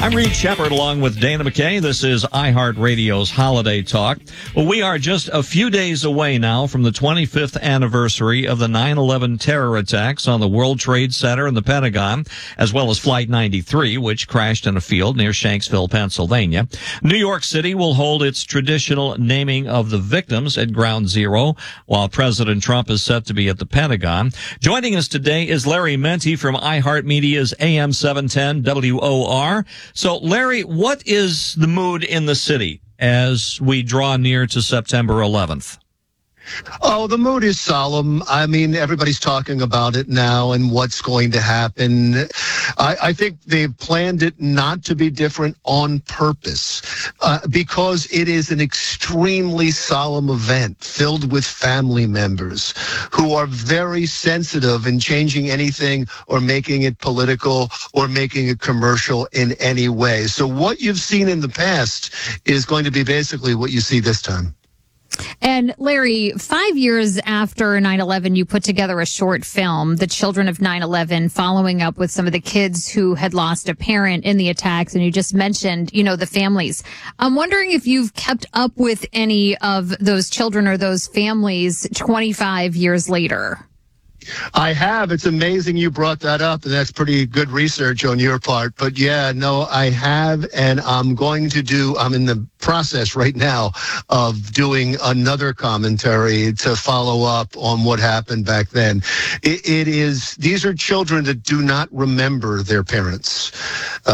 I'm Reed Shepard along with Dana McKay. This is iHeartRadio's Holiday Talk. Well, we are just a few days away now from the 25th anniversary of the 9/11 terror attacks on the World Trade Center and the Pentagon, as well as Flight 93, which crashed in a field near Shanksville, Pennsylvania. New York City will hold its traditional naming of the victims at Ground Zero, while President Trump is set to be at the Pentagon. Joining us today is Larry Mendte from iHeartMedia's AM 710 WOR. So, Larry, what is the mood in the city as we draw near to September 11th? Oh, the mood is solemn. I mean, everybody's talking about it now and what's going to happen. I think they've planned it not to be different on purpose because it is an extremely solemn event filled with family members who are very sensitive in changing anything or making it political or making it commercial in any way. So what you've seen in the past is going to be basically what you see this time. And Larry, 5 years after 9/11, you put together a short film, The Children of 9/11, following up with some of the kids who had lost a parent in the attacks. And you just mentioned, the families. I'm wondering if you've kept up with any of those children or those families 25 years later. I have. It's amazing you brought that up, and that's pretty good research on your part. But yeah, no, I have, and I'm in the process right now of doing another commentary to follow up on what happened back then. These are children that do not remember their parents.